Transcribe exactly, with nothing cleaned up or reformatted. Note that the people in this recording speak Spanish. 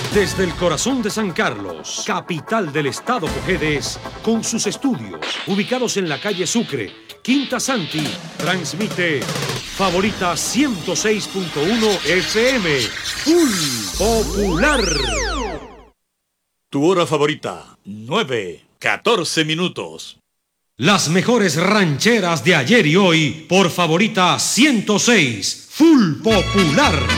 Desde el corazón de San Carlos, capital del estado Cojedes, con sus estudios ubicados en la calle Sucre, Quinta Santi, transmite Favorita ciento seis punto uno F M, Full Popular. Tu hora favorita, nueve, catorce minutos. Las mejores rancheras de ayer y hoy por Favorita ciento seis, Full Popular.